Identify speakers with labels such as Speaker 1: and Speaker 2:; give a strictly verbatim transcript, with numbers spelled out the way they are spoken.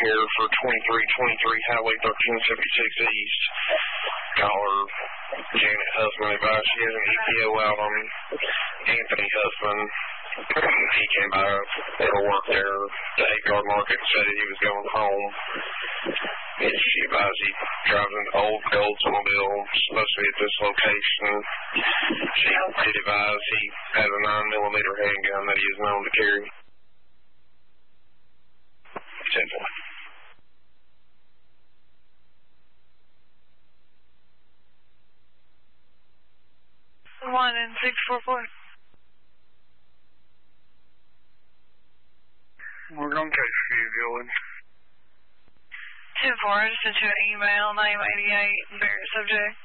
Speaker 1: here for twenty-three twenty-three Highway thirteen seventy-six East. Caller Janet Huffman advised she has an E P O out on Anthony Huffman. He came by, it'll work there, the eight-yard market, and said he was going home. And she advised he drives an old Oldsmobile, supposed to be at this location. She did advise he has a nine millimeter handgun that he is known to carry. ten four.
Speaker 2: One and six four four.
Speaker 3: We're going to case for you, Joey.
Speaker 2: Ten four, I just sent you an email, name eighty-eight, Barrett subject.